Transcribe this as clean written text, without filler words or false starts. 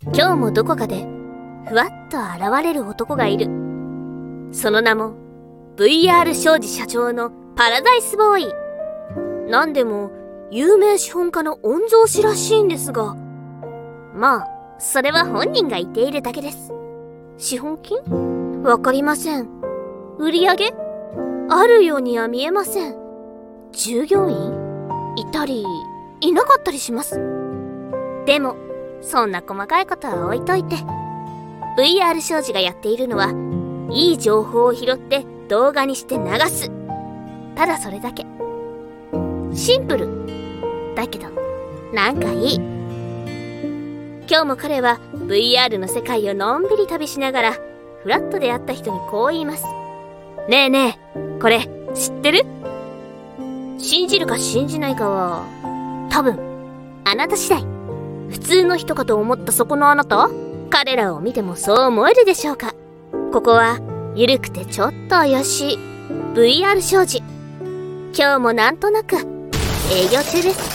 今日もどこかでふわっと現れる男がいる。その名も VR 商事社長のパラダイスボーイ。なんでも有名資本家の御曹司らしいんですが、まあそれは本人が言っているだけです。資本金？わかりません。売り上げ？あるようには見えません。従業員？いたりいなかったりします。でもそんな細かいことは置いといて、 VR 商事がやっているのはいい情報を拾って動画にして流す。ただそれだけ。シンプルだけどなんかいい。今日も彼は VR の世界をのんびり旅しながらフラッと出会った人にこう言います。ねえねえ、これ知ってる？信じるか信じないかは多分あなた次第。普通の人かと思ったそこのあなた、彼らを見てもそう思えるでしょうか。ここはゆるくてちょっと怪しい VR 商事。今日もなんとなく営業中です。